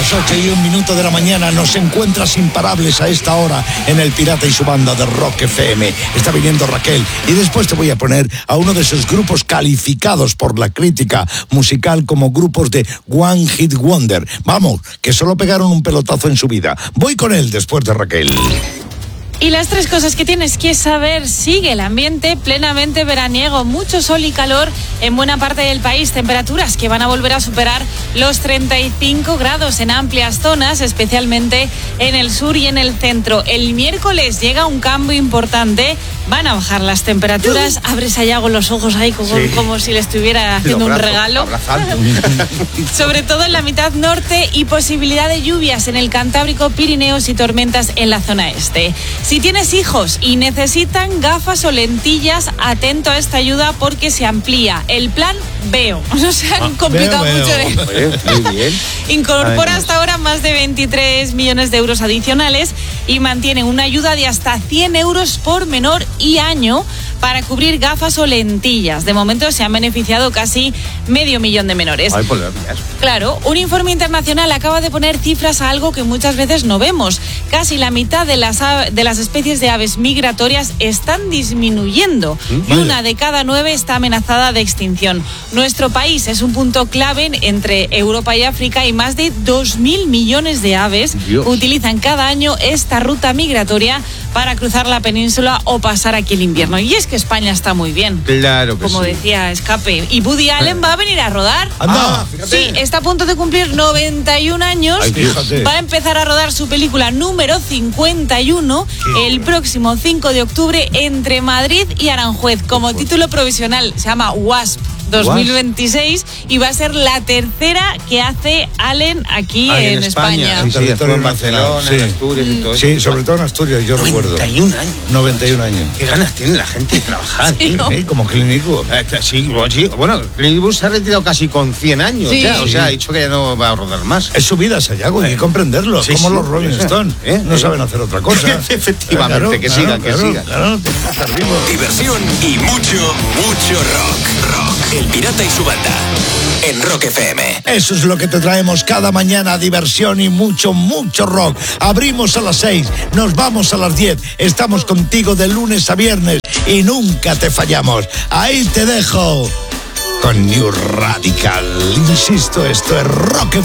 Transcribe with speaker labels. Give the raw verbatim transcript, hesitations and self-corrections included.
Speaker 1: las ocho y un minuto de la mañana. Nos encuentras imparables a esta hora en El Pirata y su banda de Rock F M. Está viniendo Raquel y después te voy a poner a uno de esos grupos calificados por la crítica musical como grupos de One Hit Wonder. Vamos, que solo pegaron un pelotazo en su vida. Voy con él después de Raquel.
Speaker 2: Y las tres cosas que tienes que saber: sigue el ambiente plenamente veraniego, mucho sol y calor en buena parte del país, temperaturas que van a volver a superar los treinta y cinco grados en amplias zonas, especialmente en el sur y en el centro. El miércoles llega un cambio importante, van a bajar las temperaturas. Abres a Yago los ojos ahí como, sí. como si le estuviera haciendo abrazo, un regalo. Sobre todo en la mitad norte, y posibilidad de lluvias en el Cantábrico, Pirineos y tormentas en la zona este. Si tienes hijos y necesitan gafas o lentillas, atento a esta ayuda porque se amplía el plan Veo. No se han ah, complicado veo, mucho veo. de... Oye, muy bien. Incorpora hasta ahora más de veintitrés millones de euros adicionales y mantiene una ayuda de hasta cien euros por menor y año para cubrir gafas o lentillas. De momento se han beneficiado casi medio millón de menores.
Speaker 3: Ay, pues,
Speaker 2: claro, un informe internacional acaba de poner cifras a algo que muchas veces no vemos. Casi la mitad de las, de las especies de aves migratorias están disminuyendo y una de cada nueve está amenazada de extinción. Nuestro país es un punto clave entre Europa y África, y más de dos mil millones de aves Dios. utilizan cada año esta ruta migratoria para cruzar la península o pasar aquí el invierno. Y es que España está muy bien.
Speaker 3: Claro que
Speaker 2: Como
Speaker 3: sí.
Speaker 2: decía Escape. Y Woody Allen va a venir a rodar.
Speaker 1: Anda,
Speaker 2: sí, está a punto de cumplir noventa y un años.
Speaker 1: Ay, fíjate.
Speaker 2: Va a empezar a rodar su película número cincuenta y uno ¿Qué? el próximo cinco de octubre entre Madrid y Aranjuez. Como título provisional se llama Wasp dos mil veintiséis y va a ser la tercera que hace Allen aquí
Speaker 3: ah,
Speaker 2: en,
Speaker 3: en
Speaker 2: España.
Speaker 3: España. Sí, sí, en Barcelona, sí. en Asturias y todo eso.
Speaker 1: Sí, sobre todo en Asturias, yo recuerdo.
Speaker 3: noventa y un años.
Speaker 1: noventa y un años.
Speaker 3: Qué ganas tiene la gente de trabajar.
Speaker 2: Sí, ¿no?
Speaker 1: ¿Eh? Como clínico.
Speaker 3: Eh, sí, sí, bueno, Clint se ha retirado casi con cien años sí. ya, o sea, ha dicho que ya no va a rodar más.
Speaker 1: Es su vida, Sayago, hay que comprenderlo. Sí, como sí, los Rolling Stones, ¿eh? no saben hacer otra cosa.
Speaker 3: Efectivamente, claro, que sigan, claro, que sigan.
Speaker 1: Claro, claro,
Speaker 4: diversión y mucho, mucho rock. Rock. El Pirata y su banda en Rock F M.
Speaker 1: Eso es lo que te traemos cada mañana, diversión y mucho, mucho rock. Abrimos a las seis, nos vamos a las diez. Estamos contigo de lunes a viernes y nunca te fallamos. Ahí te dejo con New Radical. Insisto, esto es Rock F M.